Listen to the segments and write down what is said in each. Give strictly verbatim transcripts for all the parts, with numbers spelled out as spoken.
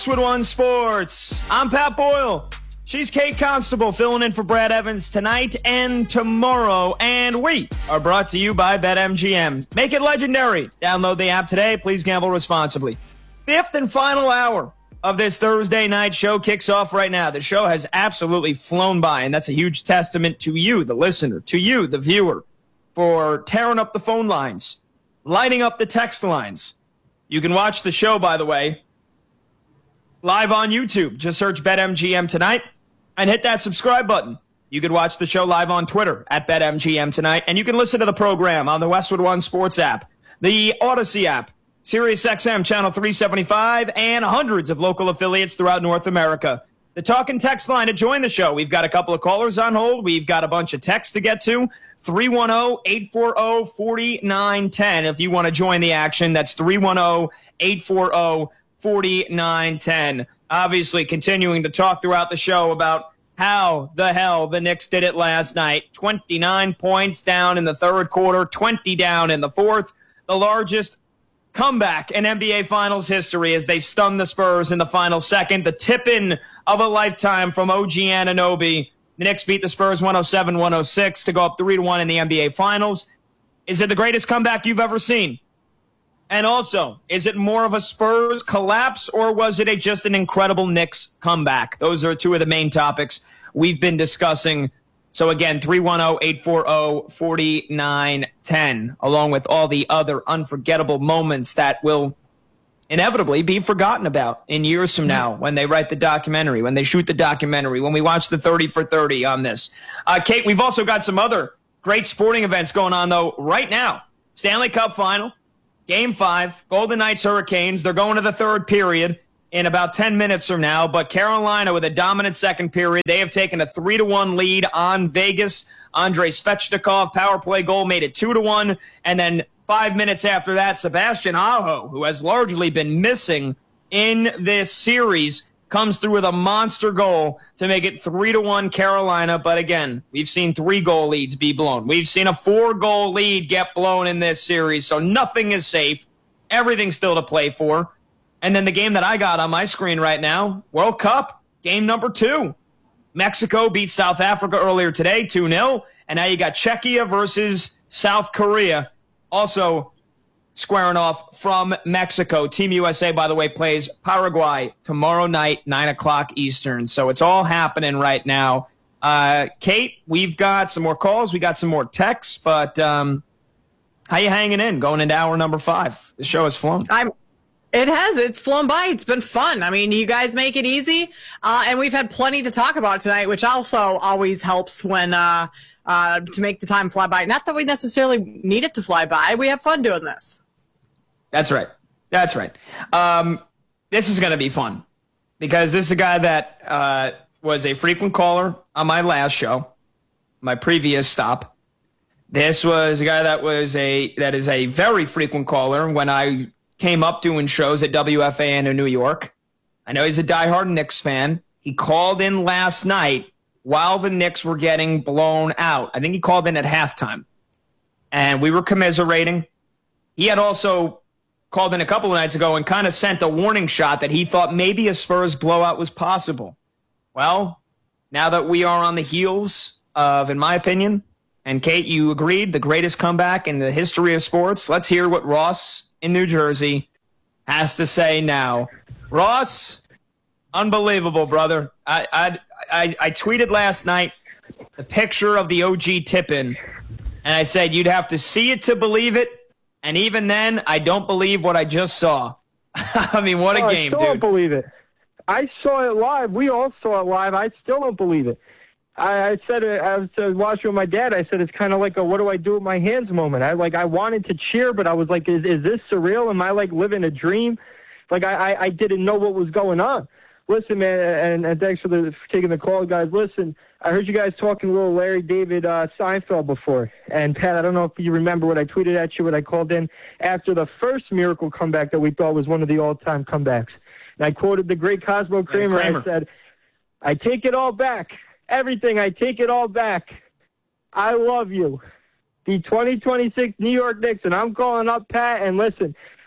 Westwood One Sports. I'm Pat Boyle. She's Kate Constable filling in for Brad Evans tonight and tomorrow. And we are brought to you by BetMGM. Make it legendary. Download the app today. Please gamble responsibly. Fifth and final hour of this Thursday night show kicks off right now. The show has absolutely flown by, and that's a huge testament to you, the listener, to you, the viewer, for tearing up the phone lines, lighting up the text lines. You can watch the show, by the way, live on YouTube. Just search BetMGM tonight and hit that subscribe button. You can watch the show live on Twitter at BetMGM tonight, and you can listen to the program on the Westwood One Sports app, the Odyssey app, SiriusXM Channel three seventy-five, and hundreds of local affiliates throughout North America. The talk and text line to join the show. We've got a couple of callers on hold. We've got a bunch of texts to get to. three one zero, eight four zero, four nine one zero if you want to join the action. That's three one zero, eight four zero, four nine one zero. Obviously, continuing to talk throughout the show about how the hell the Knicks did it last night. twenty-nine points down in the third quarter, twenty down in the fourth. The largest comeback in N B A Finals history as they stun the Spurs in the final second. The tip-in of a lifetime from O G Anunoby. The Knicks beat the Spurs one oh seven one oh six to go up three to one in the N B A Finals. Is it the greatest comeback you've ever seen? And also, is it more of a Spurs collapse, or was it a, just an incredible Knicks comeback? Those are two of the main topics we've been discussing. So again, three one zero, eight four zero, four nine one zero, along with all the other unforgettable moments that will inevitably be forgotten about in years from now when they write the documentary, when they shoot the documentary, when we watch the thirty for thirty on this. Uh, Kate, we've also got some other great sporting events going on, though, right now. Stanley Cup Final. Game five, Golden Knights Hurricanes. They're going to the third period in about ten minutes from now. But Carolina with a dominant second period. They have taken a three to one lead on Vegas. Andrei Svechnikov, power play goal, made it two to one. And then five minutes after that, Sebastian Aho, who has largely been missing in this series, comes through with a monster goal to make it three to one Carolina. But again, we've seen three goal leads be blown. We've seen a four goal lead get blown in this series, so nothing is safe. Everything's still to play for. And then the game that I got on my screen right now, World Cup, game number two. Mexico beat South Africa earlier today, two nil. And now you got Czechia versus South Korea, also squaring off from Mexico. Team U S A, by the way, plays Paraguay tomorrow night, nine o'clock Eastern. So it's all happening right now. Uh, Kate, we've got some more calls. We got some more texts. But um, how you hanging in going into hour number five? The show has flown. I'm. It has. It's flown by. It's been fun. I mean, you guys make it easy. Uh, and we've had plenty to talk about tonight, which also always helps when uh, uh, to make the time fly by. Not that we necessarily need it to fly by. We have fun doing this. That's right. That's right. Um, this is going to be fun because this is a guy that uh, was a frequent caller on my last show, my previous stop. This was a guy that was a that is a very frequent caller when I came up doing shows at W F A N in New York. I know he's a diehard Knicks fan. He called in last night while the Knicks were getting blown out. I think he called in at halftime, and we were commiserating. He had also called in a couple of nights ago and kind of sent a warning shot that he thought maybe a Spurs blowout was possible. Well, now that we are on the heels of, in my opinion, and Kate, you agreed, the greatest comeback in the history of sports, let's hear what Ross in New Jersey has to say now. Ross, unbelievable, brother. I I I, I tweeted last night the picture of the O G tip-in, and I said you'd have to see it to believe it. And even then, I don't believe what I just saw. I mean, what a oh, game, I still dude. don't believe it. I saw it live. We all saw it live. I still don't believe it. I, I said it. I was uh, watching with my dad. I said it's kind of like a "what do I do with my hands" moment. I like I wanted to cheer, but I was like, "Is is this surreal? Am I like living a dream?" Like I I, I didn't know what was going on. Listen, man, and, and thanks for, the, for taking the call, guys. Listen, I heard you guys talking a little Larry David uh, Seinfeld before. And, Pat, I don't know if you remember what I tweeted at you, what I called in after the first miracle comeback that we thought was one of the all-time comebacks. And I quoted the great Cosmo Kramer. Kramer. I said, I take it all back. Everything, I take it all back. I love you. The twenty twenty-six New York Knicks, and I'm calling up Pat, and listen,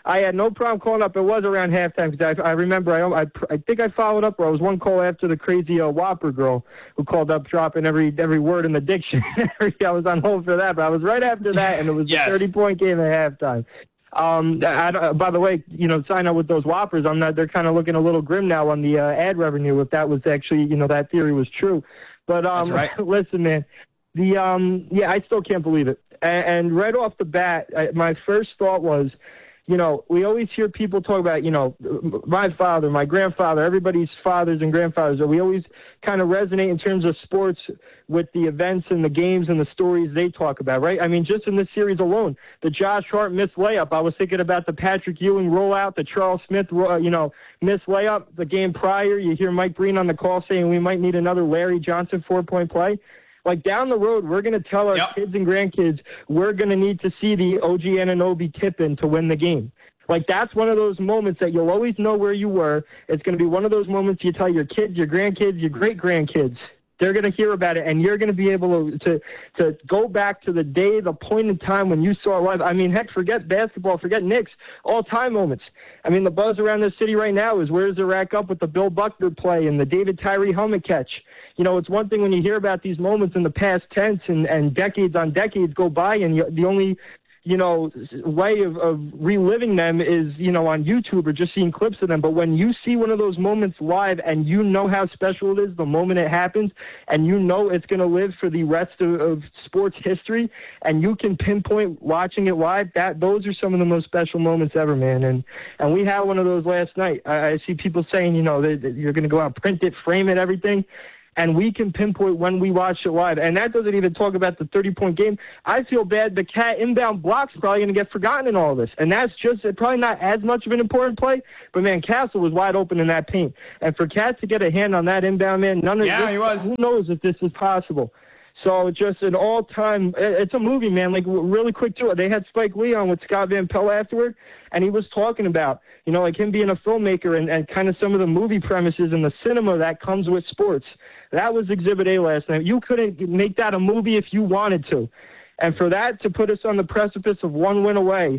I had no problem calling up. It was around halftime because I, I remember I, I I think I followed up, or I was one call after the crazy uh, Whopper girl who called up dropping every every word in the dictionary. I was on hold for that, but I was right after that, and it was Yes. a thirty-point game at halftime. Um, I, I, by the way, you know, sign up with those Whoppers. I'm not. They're kind of looking a little grim now on the uh, ad revenue if that was actually, you know, that theory was true. But um, That's right. listen, man, the um, yeah, I still can't believe it. And, and right off the bat, I, my first thought was, you know, we always hear people talk about, you know, my father, my grandfather, everybody's fathers and grandfathers. We always kind of resonate in terms of sports with the events and the games and the stories they talk about, right? I mean, just in this series alone, the Josh Hart missed layup. I was thinking about the Patrick Ewing rollout, the Charles Smith, uh, you know, missed layup. The game prior, you hear Mike Breen on the call saying we might need another Larry Johnson four-point play. Like, down the road, we're going to tell our Yep. kids and grandkids we're going to need to see the O G Anunoby tip-in to win the game. Like, that's one of those moments that you'll always know where you were. It's going to be one of those moments you tell your kids, your grandkids, your great-grandkids. They're going to hear about it, and you're going to be able to, to to go back to the day, the point in time when you saw it live. I mean, heck, forget basketball, forget Knicks, all-time moments. I mean, the buzz around the city right now is where's the rack up with the Bill Buckner play and the David Tyree helmet catch. You know, it's one thing when you hear about these moments in the past tense and, and decades on decades go by, and you, the only, you know, way of, of reliving them is, you know, on YouTube or just seeing clips of them. But when you see one of those moments live and you know how special it is the moment it happens, and you know it's going to live for the rest of, of sports history, and you can pinpoint watching it live, that those are some of the most special moments ever, man. And and we had one of those last night. I, I see people saying, you know, that, that you're going to go out, print it, frame it, everything. And we can pinpoint when we watch it live. And that doesn't even talk about the thirty-point game. I feel bad. The Cat inbound block's probably going to get forgotten in all this. And that's just probably not as much of an important play. But, man, Castle was wide open in that paint. And for Cat to get a hand on that inbound, man, none of Yeah, this, he was. who knows if this is possible. So just an all-time – it's a movie, man. Like, really quick, too. They had Spike Lee on with Scott Van Pelt afterward, and he was talking about, you know, like him being a filmmaker and, and kind of some of the movie premises and the cinema that comes with sports. That was Exhibit A last night. You couldn't make that a movie if you wanted to. And for that to put us on the precipice of one win away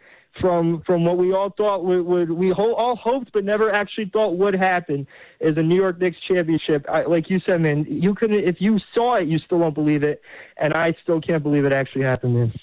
from from what we all thought would, would we ho- all hoped but never actually thought would happen is a New York Knicks championship. I, like you said, man, you couldn't, if you saw it, you still won't believe it. And I still can't believe it actually happened, man.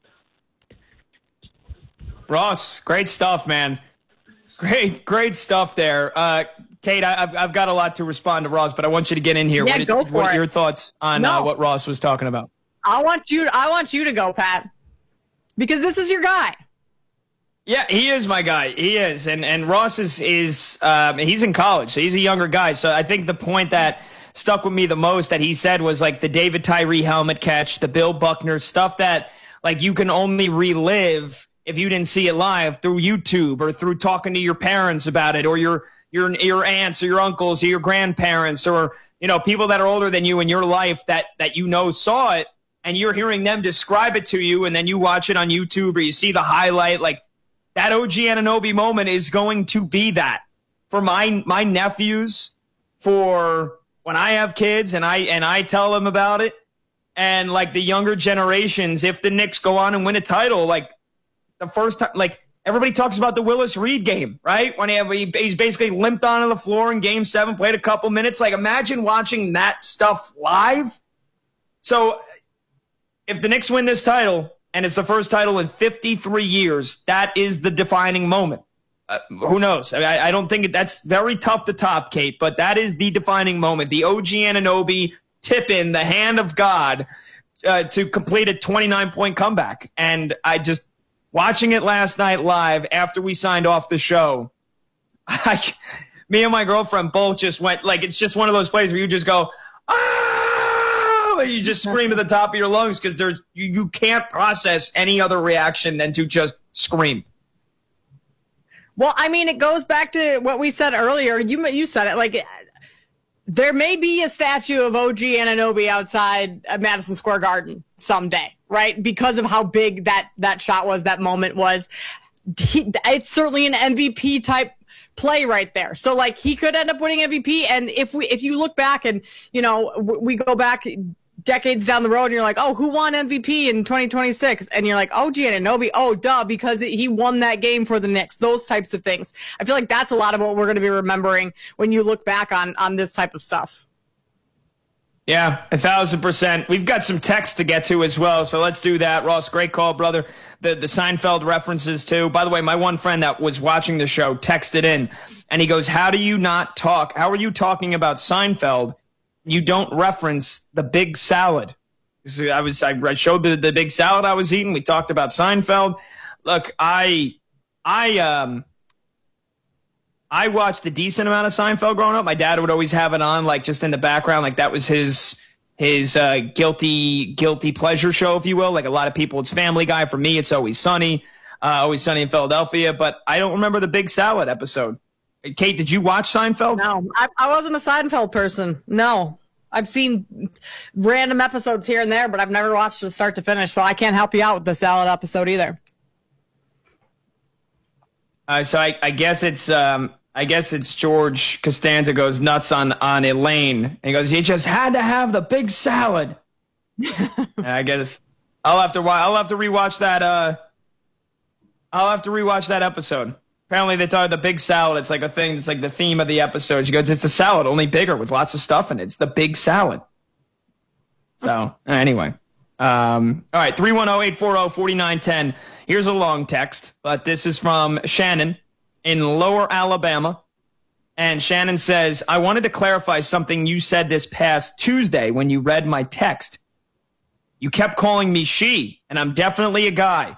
Ross, great stuff, man. Great, great stuff there. Uh, Kate, I, I've I've got a lot to respond to Ross, but I want you to get in here. Yeah, what, go for what are it. your thoughts on No. uh, what Ross was talking about? I want you. I want you to go, Pat, because this is your guy. Yeah, he is my guy. He is, and and Ross is is um, he's in college, so he's a younger guy. So I think the point that stuck with me the most that he said was like the David Tyree helmet catch, the Bill Buckner stuff that like you can only relive if you didn't see it live through YouTube or through talking to your parents about it, or your your your aunts or your uncles or your grandparents, or you know people that are older than you in your life that that you know saw it, and you're hearing them describe it to you, and then you watch it on YouTube or you see the highlight. Like that O G Anunoby moment is going to be that for my my nephews, for when I have kids and I and I tell them about it, and like the younger generations, if the Knicks go on and win a title, like. The first time, like, everybody talks about the Willis Reed game, right? When he, he's basically limped onto the floor in game seven, played a couple minutes. Like, imagine watching that stuff live. So, if the Knicks win this title, and it's the first title in fifty-three years, that is the defining moment. Uh, who knows? I, I don't think it, that's very tough to top, Kate, but that is the defining moment. The O G Anunoby tip-in, the hand of God, uh, to complete a twenty-nine point comeback. And I just... Watching it last night live after we signed off the show, I, me and my girlfriend both just went, like, it's just one of those plays where you just go, ah, and you just scream at the top of your lungs because there's you, you can't process any other reaction than to just scream. Well, I mean, it goes back to what we said earlier. You you said it, like, there may be a statue of O G Anunoby outside Madison Square Garden someday, right? Because of how big that, that shot was, that moment was. He, it's certainly an M V P type play right there. So, like, he could end up winning M V P. And if we, if you look back and, you know, we go back decades down the road and you're like, oh, who won M V P in twenty twenty-six? And you're like, oh, Giannobi. Oh, duh, because he won that game for the Knicks. Those types of things. I feel like that's a lot of what we're going to be remembering when you look back on, on this type of stuff. Yeah, a thousand percent. We've got some text to get to as well, so let's do that. Ross, great call, brother. The the Seinfeld references too. By the way, my one friend that was watching the show texted in, and he goes, "How do you not talk? How are you talking about Seinfeld? You don't reference the big salad." So I was I showed the the big salad I was eating. We talked about Seinfeld. Look, I I um. I watched a decent amount of Seinfeld growing up. My dad would always have it on, like, just in the background. Like, that was his his uh, guilty guilty pleasure show, if you will. Like, a lot of people, it's Family Guy. For me, it's Always Sunny. Uh, Always Sunny in Philadelphia. But I don't remember the Big Salad episode. Kate, did you watch Seinfeld? No, I, I wasn't a Seinfeld person. No. I've seen random episodes here and there, but I've never watched it start to finish, so I can't help you out with the salad episode either. Uh, so I, I guess it's... Um, I guess it's George Costanza goes nuts on, on Elaine. And he goes, you just had to have the big salad. I guess I'll have to I'll have to rewatch that. Uh, I'll have to rewatch that episode. Apparently they talk the big salad. It's like a thing. It's like the theme of the episode. She goes, it's a salad, only bigger with lots of stuff in it. It's the big salad. So anyway, um, all right, three one zero, eight four zero, four nine one zero. Here's a long text, but this is from Shannon in Lower Alabama. And Shannon says, I wanted to clarify something you said this past Tuesday when you read my text. You kept calling me she, and I'm definitely a guy.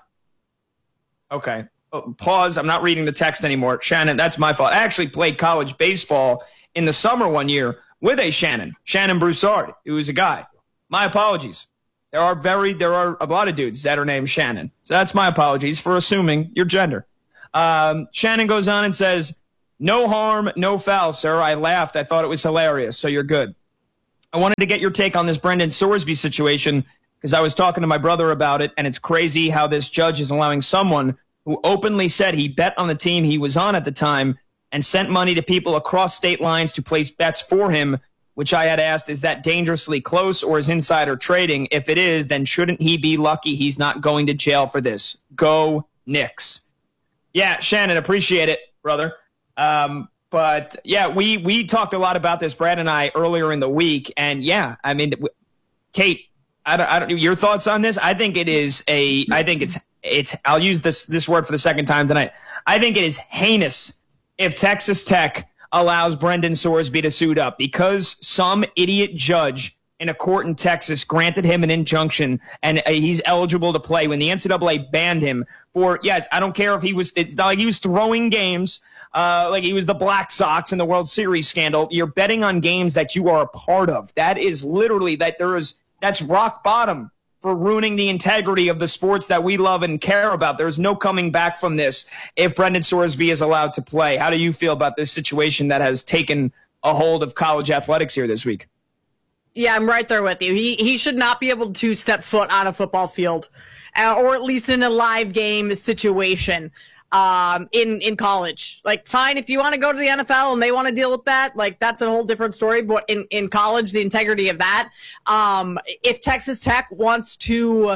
Okay. Oh, pause. I'm not reading the text anymore. Shannon, that's my fault. I actually played college baseball in the summer one year with a Shannon, Shannon Broussard, who was a guy. My apologies. There are very, there are a lot of dudes that are named Shannon. So that's my apologies for assuming your gender. Um, Shannon goes on and says, no harm, no foul, sir. I laughed. I thought it was hilarious, so you're good. I wanted to get your take on this Brendan Sorsby situation because I was talking to my brother about it, and it's crazy how this judge is allowing someone who openly said he bet on the team he was on at the time and sent money to people across state lines to place bets for him, which I had asked, is that dangerously close or is insider trading? If it is, then shouldn't he be lucky he's not going to jail for this? Go Knicks. Yeah, Shannon, appreciate it, brother. Um, but, yeah, we we talked a lot about this, Brad and I, earlier in the week. And, yeah, I mean, Kate, I don't, I don't, your thoughts on this? I think it is a – I think it's – it's. I'll use this, this word for the second time tonight. I think it is heinous if Texas Tech allows Brendan Sorsby to suit up because some idiot judge in a court in Texas granted him an injunction and he's eligible to play when the N C double A banned him for, yes, I don't care if he was, it's not like he was throwing games, uh, like he was the Black Sox in the World Series scandal. You're betting on games that you are a part of. That is literally, that there is, that's rock bottom for ruining the integrity of the sports that we love and care about. There's no coming back from this if Brendan Sorsby is allowed to play. How do you feel about this situation that has taken a hold of college athletics here this week? Yeah, I'm right there with you. He he should not be able to step foot on a football field, uh, or at least in a live game situation um, in, in college. Like, fine, if you want to go to the N F L and they want to deal with that, like, that's a whole different story. But in, in college, the integrity of that, um, if Texas Tech wants to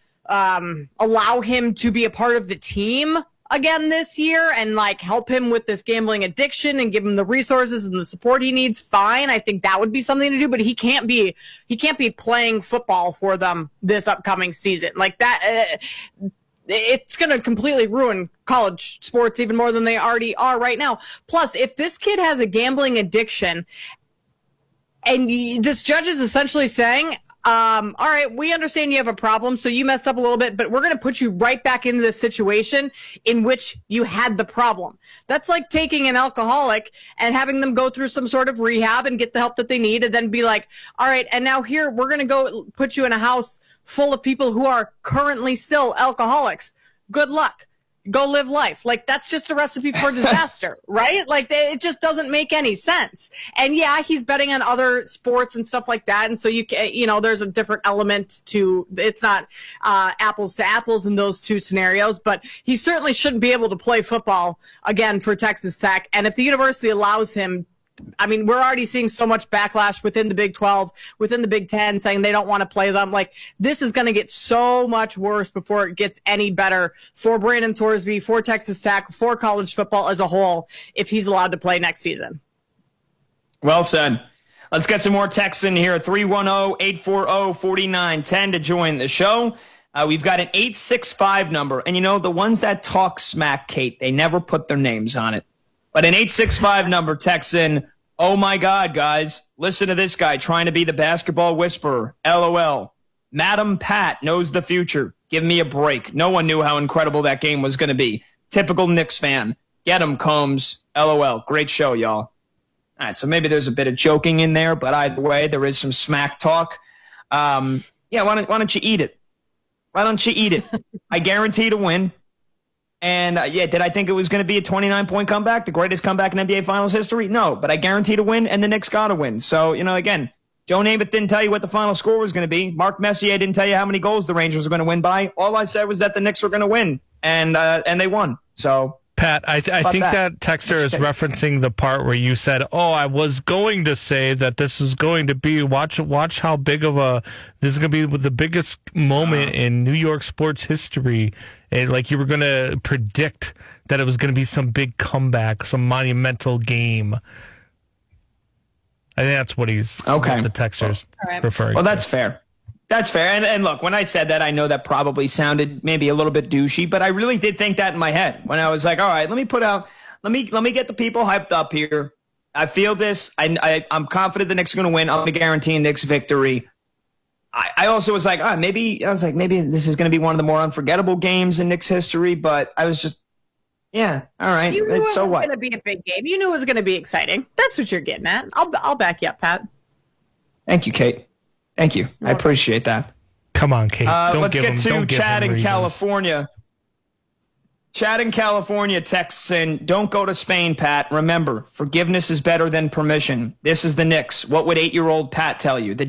um, allow him to be a part of the team again this year and like help him with this gambling addiction and give him the resources and the support he needs, fine. I think that would be something to do, but he can't be, he can't be playing football for them this upcoming season. Like that, uh, it's going to completely ruin college sports even more than they already are right now. Plus, if this kid has a gambling addiction and this judge is essentially saying, um, all right, we understand you have a problem, so you messed up a little bit, but we're going to put you right back into the situation in which you had the problem. That's like taking an alcoholic and having them go through some sort of rehab and get the help that they need and then be like, all right, and now here, we're going to go put you in a house full of people who are currently still alcoholics. Good luck. Go live life. Like, that's just a recipe for disaster, right? Like, it just doesn't make any sense. And yeah, he's betting on other sports and stuff like that. And so you can, you know, there's a different element to, it's not uh, apples to apples in those two scenarios, but he certainly shouldn't be able to play football again for Texas Tech. And if the university allows him I mean, we're already seeing so much backlash within the Big twelve, within the Big ten, saying they don't want to play them. Like, this is going to get so much worse before it gets any better for Brandon Sorsby, for Texas Tech, for college football as a whole, if he's allowed to play next season. Well said. Let's get some more texts in here. three one zero, eight four zero, four nine one zero to join the show. Uh, we've got an eight six five number. And, you know, the ones that talk smack, Kate, they never put their names on it. But an eight six five number texts in, oh, my God, guys, listen to this guy trying to be the basketball whisperer. LOL. Madam Pat knows the future. Give me a break. No one knew how incredible that game was going to be. Typical Knicks fan. Get him, Combs. LOL. Great show, y'all. All right, so maybe there's a bit of joking in there, but either way, there is some smack talk. Um, yeah, why don't, why don't you eat it? Why don't you eat it? I guarantee to win. And, uh, yeah, did I think it was going to be a twenty-nine point comeback, the greatest comeback in N B A Finals history? No, but I guarantee to win, and the Knicks got to win. So, you know, again, Joe Namath didn't tell you what the final score was going to be. Mark Messier didn't tell you how many goals the Rangers were going to win by. All I said was that the Knicks were going to win, and uh, and they won. So... Pat, I, th- I think that? that texter is referencing the part where you said, "Oh, I was going to say that this is going to be watch watch how big of a this is going to be the biggest moment in New York sports history." And like you were going to predict that it was going to be some big comeback, some monumental game. I think that's what he's okay. What the texter's right. referring. Well, to. that's fair. That's fair. And, and look, when I said that, I know that probably sounded maybe a little bit douchey, but I really did think that in my head when I was like, all right, let me put out, let me, let me get the people hyped up here. I feel this. I, I, I'm confident the Knicks are going to win. I'm going to guarantee a Knicks victory. I, I also was like, oh, maybe, I was like, maybe this is going to be one of the more unforgettable games in Knicks history, but I was just, yeah, all right. You knew it so was what? going to be a big game. You knew it was going to be exciting. That's what you're getting at. I'll, I'll back you up, Pat. Thank you, Kate. Thank you. I appreciate that. Come on, Kate. Uh, don't let's give get him, to don't Chad give him in reasons. California. Chad in California texts in, don't go to Spain, Pat. Remember, forgiveness is better than permission. This is the Knicks. What would eight-year-old Pat tell you? The